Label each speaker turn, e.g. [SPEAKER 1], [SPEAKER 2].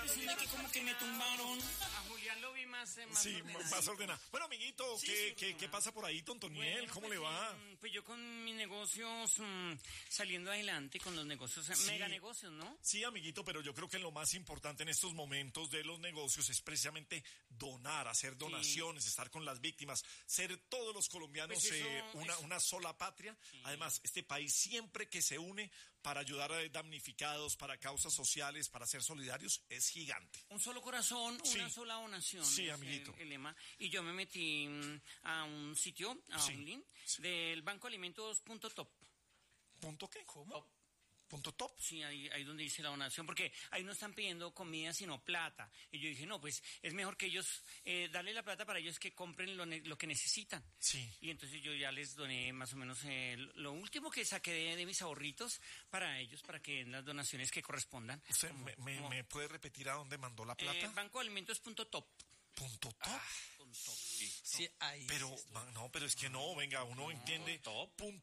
[SPEAKER 1] decirle que como que me tumbaron.
[SPEAKER 2] A Julián lo vi más
[SPEAKER 3] Sí,
[SPEAKER 2] ordenado.
[SPEAKER 3] más ordenado. Bueno, amiguito,
[SPEAKER 1] Sí,
[SPEAKER 3] ¿qué pasa por ahí, Tontoniel?
[SPEAKER 1] Bueno,
[SPEAKER 3] ¿Cómo
[SPEAKER 1] pues,
[SPEAKER 3] le va?
[SPEAKER 1] Pues yo con mis negocios saliendo adelante, con los negocios, mega negocios, ¿no?
[SPEAKER 3] Sí, amiguito, pero yo creo que lo más importante en estos momentos de los negocios es precisamente donar, hacer donaciones, estar con las víctimas, ser todos los colombianos
[SPEAKER 1] Pues eso,
[SPEAKER 3] una sola patria.
[SPEAKER 1] Sí.
[SPEAKER 3] Además, este país siempre que se une para ayudar a damnificados, para causas sociales, para ser solidarios, es gigante.
[SPEAKER 1] Un solo corazón,
[SPEAKER 3] Sí.
[SPEAKER 1] una sola donación.
[SPEAKER 3] Sí,
[SPEAKER 1] es
[SPEAKER 3] amiguito.
[SPEAKER 1] el lema. Y yo me metí a un sitio, a
[SPEAKER 3] Sí.
[SPEAKER 1] un link
[SPEAKER 3] Sí.
[SPEAKER 1] del Banco Alimentos.top.
[SPEAKER 3] ¿Punto qué? ¿Cómo? ¿Punto top?
[SPEAKER 1] Sí, ahí donde dice la donación, porque ahí no están pidiendo comida, sino plata. Y yo dije, no, pues es mejor que ellos, darle la plata para ellos que compren lo que necesitan.
[SPEAKER 3] Sí.
[SPEAKER 1] Y entonces yo ya les doné más o menos lo último que saqué de mis ahorritos para ellos, para que den las donaciones que correspondan.
[SPEAKER 3] ¿Usted me puede repetir a dónde mandó la plata?
[SPEAKER 1] Bancoalimentos.top.
[SPEAKER 3] ¿Punto top?
[SPEAKER 1] Con top.
[SPEAKER 2] Sí, ahí.
[SPEAKER 3] Pero, no, pero es que no, venga, uno entiende
[SPEAKER 1] top.